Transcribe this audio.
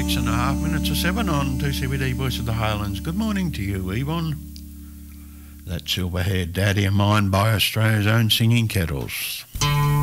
6.5 minutes to 7 on 2CBD Voice of the Highlands. Good morning to you, Yvonne. That silver-haired daddy of mine by Australia's own Singing Kettles.